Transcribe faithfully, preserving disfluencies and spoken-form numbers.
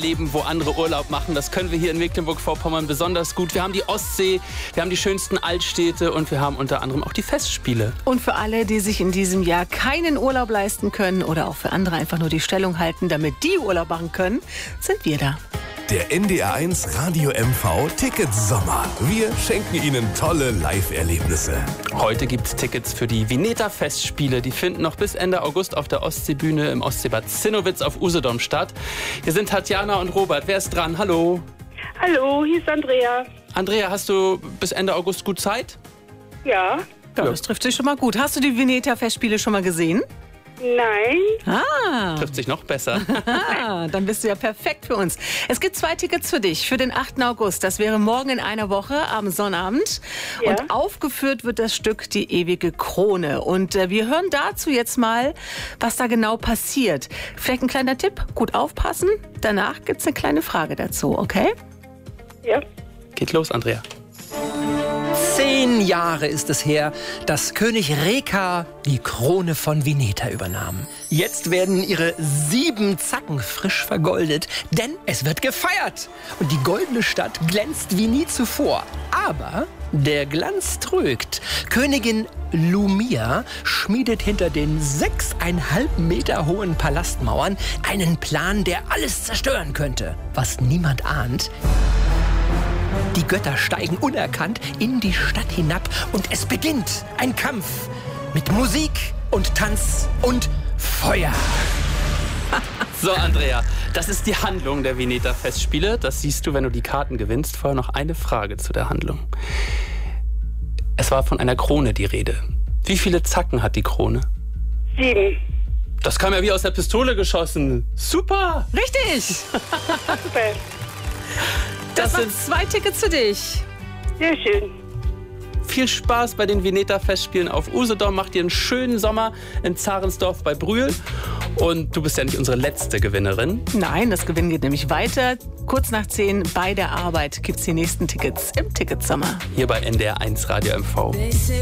erleben, wo andere Urlaub machen. Das können wir hier in Mecklenburg-Vorpommern besonders gut. Wir haben die Ostsee, wir haben die schönsten Altstädte und wir haben unter anderem auch die Festspiele. Und für alle, die sich in diesem Jahr keinen Urlaub leisten können oder auch für andere einfach nur die Stellung halten, damit die Urlaub machen können, sind wir da. Der N D R eins Radio M V Ticket Sommer. Wir schenken Ihnen tolle Live-Erlebnisse. Heute gibt es Tickets für die Vineta-Festspiele. Die finden noch bis Ende August auf der Ostseebühne im Ostseebad Zinnowitz auf Usedom statt. Hier sind Tatjana und Robert. Wer ist dran? Hallo. Hallo, hier ist Andrea. Andrea, hast du bis Ende August gut Zeit? Ja. Ja, das trifft sich schon mal gut. Hast du die Vineta-Festspiele schon mal gesehen? Nein. Ah. Trifft sich noch besser. Ah, dann bist du ja perfekt für uns. Es gibt zwei Tickets für dich für den achten August. Das wäre morgen in einer Woche am Sonnabend. Ja. Und aufgeführt wird das Stück Die ewige Krone. Und äh, wir hören dazu jetzt mal, was da genau passiert. Vielleicht ein kleiner Tipp, gut aufpassen. Danach gibt es eine kleine Frage dazu, okay? Ja. Geht los, Andrea. Zehn Jahre ist es her, dass König Reka die Krone von Vineta übernahm. Jetzt werden ihre sieben Zacken frisch vergoldet, denn es wird gefeiert. Und die goldene Stadt glänzt wie nie zuvor. Aber der Glanz trügt. Königin Lumia schmiedet hinter den sechseinhalb Meter hohen Palastmauern einen Plan, der alles zerstören könnte. Was niemand ahnt: die Götter steigen unerkannt in die Stadt hinab und es beginnt ein Kampf mit Musik und Tanz und Feuer. So, Andrea, das ist die Handlung der Vineta-Festspiele. Das siehst du, wenn du die Karten gewinnst. Vorher noch eine Frage zu der Handlung. Es war von einer Krone die Rede. Wie viele Zacken hat die Krone? Sieben. Das kam ja wie aus der Pistole geschossen. Super! Richtig! Super. Das, Das sind zwei Tickets für dich. Sehr schön. Viel Spaß bei den Vineta-Festspielen auf Usedom. Macht dir einen schönen Sommer in Zarensdorf bei Brühl. Und du bist ja nicht unsere letzte Gewinnerin. Nein, das Gewinn geht nämlich weiter. Kurz nach zehn bei der Arbeit gibt es die nächsten Tickets im Ticketsommer. Hier bei N D R eins Radio M V.